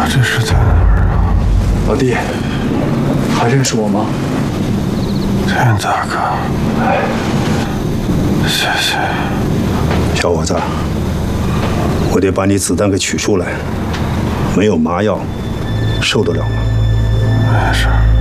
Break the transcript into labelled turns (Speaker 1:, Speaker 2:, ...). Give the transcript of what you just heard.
Speaker 1: 这是在哪儿啊？
Speaker 2: 老弟，还认识我吗？
Speaker 1: 田大哥，谢谢。
Speaker 3: 小伙子，我得把你子弹给取出来，没有麻药，受得了吗？
Speaker 1: 没事。